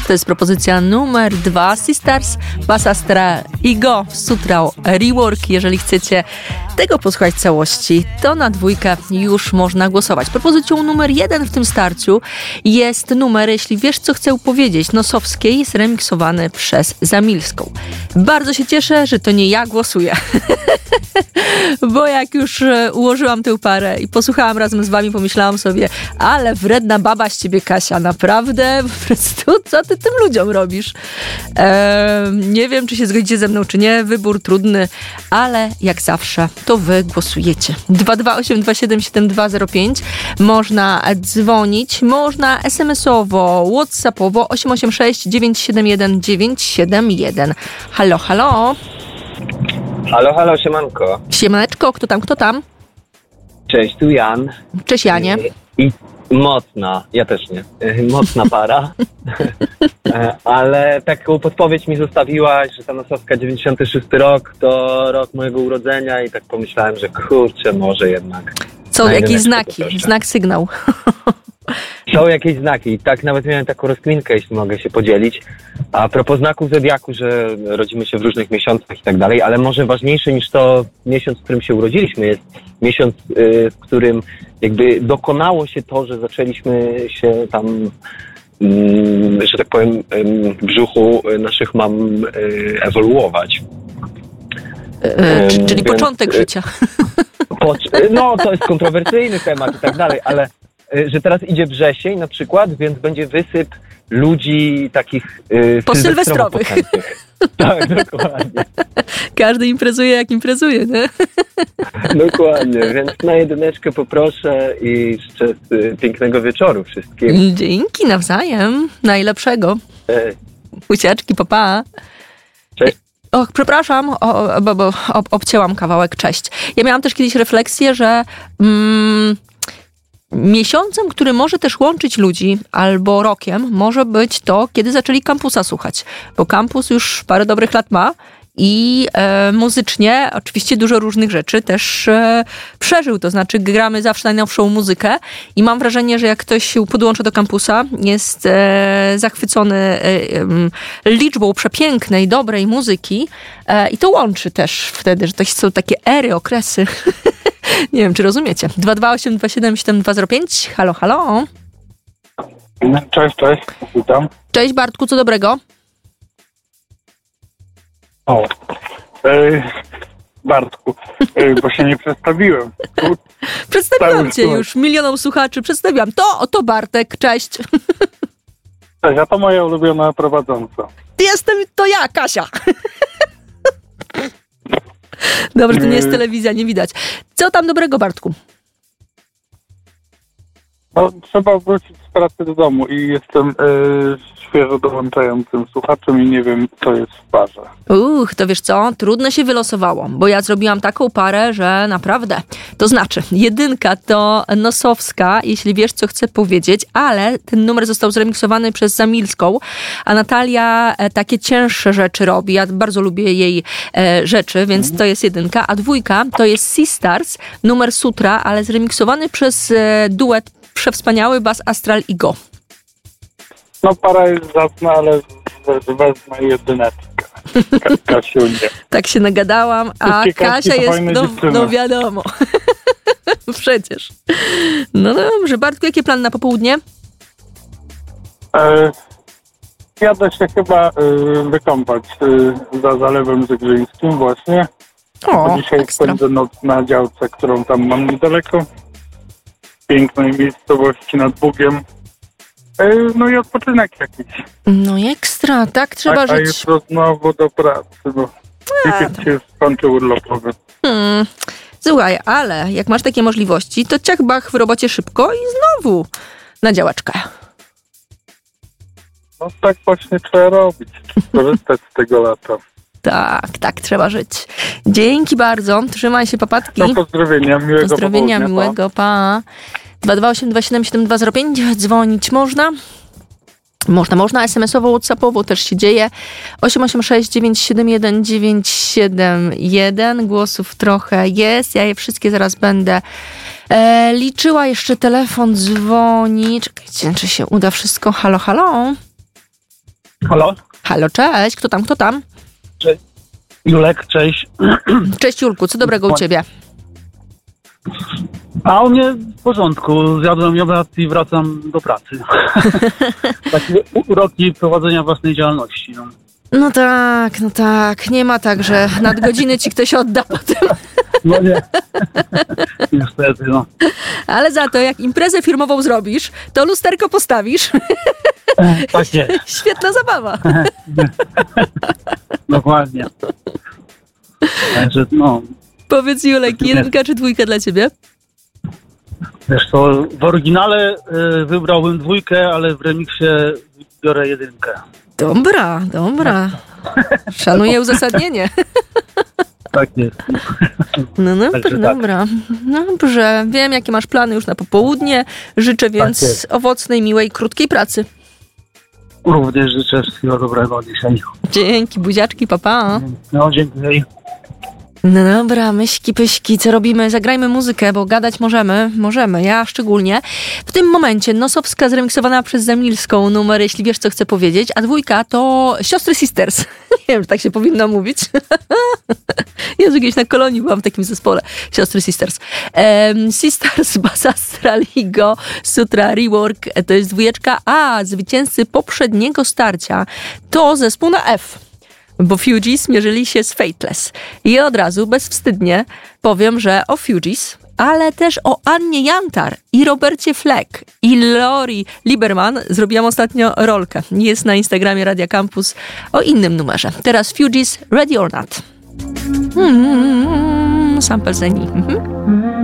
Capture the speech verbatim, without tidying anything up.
To jest propozycja numer dwa. Sisters, Bas Astral i Go Sutra Rework. Jeżeli chcecie tego posłuchać całości, to na dwójkę już można głosować. Propozycją numer jeden w tym starciu jest numer, jeśli wiesz, co chcę powiedzieć, Nosowskiej, jest remiksowany przez Zamilską. Bardzo się cieszę, że to nie ja głosuję. Bo jak już ułożyłam tę parę i posłuchałam razem z wami, pomyślałam sobie, ale wredna baba z ciebie, Kasia, naprawdę po prostu, co ty tym ludziom robisz? Eee, nie wiem, czy się zgodzicie ze mną, czy nie. Wybór trudny, ale jak zawsze to wy głosujecie. dwa dwa osiem dwa siedem siedem dwa zero pięć. Można dzwonić, można es em esowo, whatsappowo osiem osiem sześć dziewięć siedem jeden dziewięć siedem jeden. Halo, halo. Halo, halo, siemanko. Siemaneczko, kto tam, kto tam? Cześć, tu Jan. Cześć, Janie. I mocna, ja też nie, mocna para. Ale taką podpowiedź mi zostawiłaś, że ta Nosowska dziewięćdziesiąty szósty rok to rok mojego urodzenia i tak pomyślałem, że kurczę, może jednak. Są jakieś znaki, znak, sygnał. Są jakieś znaki i tak nawet miałem taką rozkminkę, jeśli mogę się podzielić. A propos znaków zodiaku, że rodzimy się w różnych miesiącach i tak dalej, ale może ważniejsze niż to miesiąc, w którym się urodziliśmy, jest miesiąc, w którym jakby dokonało się to, że zaczęliśmy się tam, że tak powiem, w brzuchu naszych mam ewoluować. Yy, czyli Więc, początek życia. Po, no, to jest kontrowersyjny temat i tak dalej, ale że teraz idzie wrzesień na przykład, więc będzie wysyp ludzi takich yy, posylwestrowych. Tak, dokładnie. Każdy imprezuje jak imprezuje, nie? Dokładnie, więc na jedyneczkę poproszę i życzę yy, pięknego wieczoru wszystkim. Dzięki, nawzajem. Najlepszego. Cześć. Ucieczki, papa. Cześć. Och, przepraszam, o, bo, bo ob, obcięłam kawałek, cześć. Ja miałam też kiedyś refleksję, że mm, miesiącem, który może też łączyć ludzi, albo rokiem, może być to, kiedy zaczęli Kampusa słuchać. Bo Kampus już parę dobrych lat ma i e, muzycznie oczywiście dużo różnych rzeczy też e, przeżył. To znaczy gramy zawsze najnowszą muzykę i mam wrażenie, że jak ktoś się podłączy do Kampusa, jest e, zachwycony e, e, liczbą przepięknej, dobrej muzyki e, i to łączy też wtedy, że to są takie ery, okresy. Nie wiem, czy rozumiecie. dwa dwa osiem dwa siedem siedem dwa zero pięć. Halo, halo. Cześć, cześć. Witam. Cześć, Bartku, co dobrego? O, e, Bartku, e, bo się nie przedstawiłem. Przedstawiłam cię już milionom słuchaczy. Przedstawiłam. To, oto Bartek, cześć. Cześć, a to moja ulubiona prowadząca. Jestem, to ja, Kasia. Dobrze, to nie jest telewizja, nie widać. Co tam dobrego, Bartku? No, trzeba wrócić z pracy do domu i jestem e, świeżo dołączającym słuchaczem i nie wiem, co jest w parze. Uch, to wiesz co? Trudno się wylosowało, bo ja zrobiłam taką parę, że naprawdę. To znaczy, jedynka to Nosowska, jeśli wiesz, co chcę powiedzieć, ale ten numer został zremiksowany przez Zamilską, a Natalia e, takie cięższe rzeczy robi. Ja bardzo lubię jej e, rzeczy, więc mm. to jest jedynka. A dwójka to jest Sisters, numer Sutra, ale zremiksowany przez e, duet przewspaniały Bas Astral i Go. No para jest zacna, ale wezmę jedyneczkę. Kasiu nie. Tak się nagadałam, a Kasia jest, no, no wiadomo. Przecież. No dobrze, Bartku, jakie plany na popołudnie? E, jadę się chyba e, wykąpać e, za Zalewem Zygrzyńskim właśnie. O, dzisiaj ekstra. spędzę noc na działce, którą tam mam niedaleko. Pięknej miejscowości nad Bugiem. E, no i odpoczynek jakiś. No i ekstra, tak trzeba a, żyć. A jutro znowu do pracy, bo weekend się skończy urlopowy. Hmm. Słuchaj, ale jak masz takie możliwości, to ciach bach w robocie szybko i znowu na działeczkę. No tak właśnie trzeba robić. Korzystać z tego lata. Tak, tak, trzeba żyć. Dzięki bardzo. Trzymaj się, papatki. No pozdrowienia, miłego Pozdrowienia, popołudnia, miłego, pa. dwa dwa osiem dwa siedem siedem dwa zero pięć. Dzwonić można. Można, można. es em esowo, whatsappowo też się dzieje. osiem osiem sześć dziewięć siedem jeden dziewięć siedem jeden. Głosów trochę jest. Ja je wszystkie zaraz będę e, liczyła. Jeszcze telefon dzwoni. Czekajcie, czy się uda wszystko. Halo, halo. Halo? Halo, cześć, kto tam, kto tam? Cześć. Julek, cześć. Cześć Julku, co dobrego u ciebie? A u mnie w porządku. Zjadłem obiad i wracam do pracy. Takie uroki prowadzenia własnej działalności. No. No tak, no tak. Nie ma tak, że nadgodziny ci ktoś odda potem. No nie. Niestety, no. Ale za to, jak imprezę firmową zrobisz, to lusterko postawisz. Tak jest. Świetna zabawa. Dokładnie. Także, no. Powiedz Julek, jedynka czy dwójka dla ciebie? Wiesz co, w oryginale y, wybrałbym dwójkę, ale w remiksie biorę jedynkę. Dobra, dobra. Szanuję uzasadnienie. Tak jest. No dobra, Także tak. dobra. Dobrze, wiem jakie masz plany już na popołudnie. Życzę więc Tak owocnej, miłej, krótkiej pracy. Również życzę wszystkiego dobrego dzisiaj. Dzięki, buziaczki, papa. Pa. No, dziękuję. No dobra, myśki, pyśki, co robimy? Zagrajmy muzykę, bo gadać możemy, możemy, ja szczególnie. W tym momencie Nosowska zremiksowana przez Zemilską numer, jeśli wiesz, co chcę powiedzieć, a dwójka to Siostry Sisters. Nie wiem, czy tak się powinno mówić. Jezu, kiedyś na kolonii byłam w takim zespole. Siostry Sisters. Um, Sisters, Basastra, Ligo, Sutra, Rework, to jest dwójeczka, a zwycięzcy poprzedniego starcia to zespół na F. Bo Fugees mierzyli się z Fateless. I od razu, bezwstydnie, powiem, że o Fugees, ale też o Annie Jantar i Robercie Fleck i Lori Lieberman zrobiłam ostatnio rolkę. Jest na Instagramie Radia Campus o innym numerze. Teraz Fugees, Ready or Not. Hmm, sample Zeni. Mhm.